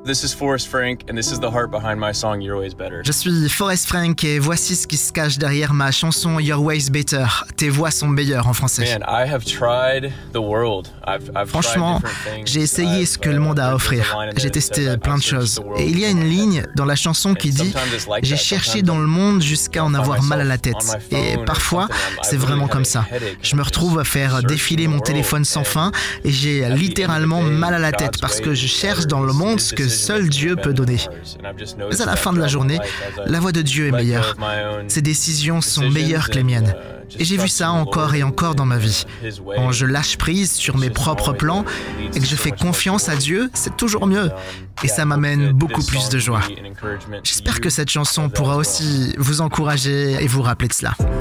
This is Forrest Frank, and this is the heart behind my song You're Always Better. Je suis Forrest Frank et voici ce qui se cache derrière ma chanson Your Ways Better. Tes voix sont meilleures en français. Man, I have tried the world. Franchement, j'ai essayé ce que le monde a à offrir. J'ai testé plein de choses. Et il y a une ligne dans la chanson qui dit « J'ai cherché dans le monde jusqu'à en avoir mal à la tête ». Et parfois, c'est vraiment comme ça. Je me retrouve à faire défiler mon téléphone sans fin et j'ai littéralement mal à la tête parce que je cherche dans le monde ce que seul Dieu peut donner. Mais à la fin de la journée, la voix de Dieu est meilleure. Ses décisions sont meilleures que les miennes. Et j'ai vu ça encore et encore dans ma vie. Quand je lâche prise sur mes propres plans et que je fais confiance à Dieu, c'est toujours mieux. Et ça m'amène beaucoup plus de joie. J'espère que cette chanson pourra aussi vous encourager et vous rappeler de cela.